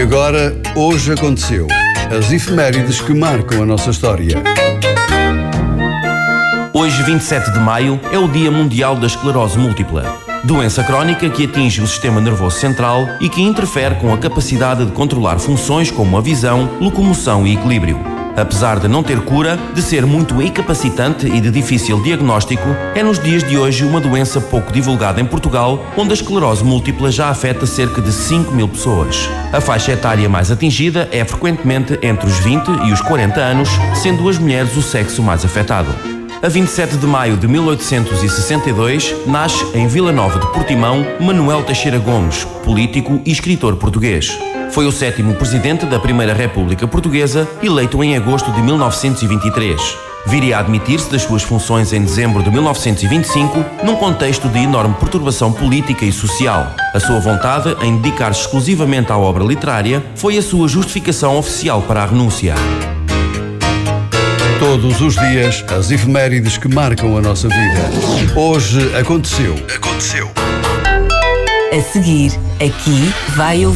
agora, hoje aconteceu. As efemérides que marcam a nossa história. Hoje, 27 de maio, é o Dia Mundial da Esclerose Múltipla. Doença crónica que atinge o sistema nervoso central e que interfere com a capacidade de controlar funções como a visão, locomoção e equilíbrio. Apesar de não ter cura, de ser muito incapacitante e de difícil diagnóstico, é nos dias de hoje uma doença pouco divulgada em Portugal, onde a esclerose múltipla já afeta cerca de 5 mil pessoas. A faixa etária mais atingida é frequentemente entre os 20 e os 40 anos, sendo as mulheres o sexo mais afetado. A 27 de maio de 1862, nasce em Vila Nova de Portimão Manuel Teixeira Gomes, político e escritor português. Foi o 7º presidente da Primeira República Portuguesa, eleito em agosto de 1923. Viria a admitir-se das suas funções em dezembro de 1925, num contexto de enorme perturbação política e social. A sua vontade em dedicar-se exclusivamente à obra literária foi a sua justificação oficial para a renúncia. Todos os dias, as efemérides que marcam a nossa vida. Hoje aconteceu. A seguir, aqui vai ouvir.